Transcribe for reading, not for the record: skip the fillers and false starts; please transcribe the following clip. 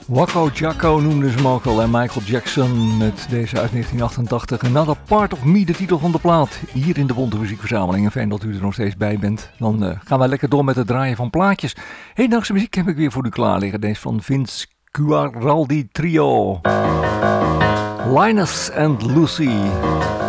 Wacko Jacko noemden ze hem ook al en Michael Jackson met deze uit 1988. Another Part of Me, de titel van de plaat. Hier in de Bonte Muziekverzameling. En fijn dat u er nog steeds bij bent. Dan gaan wij lekker door met het draaien van plaatjes. Hedendaagse muziek heb ik weer voor u klaar liggen. Deze van Vince Guaraldi Trio. Linus and Lucy.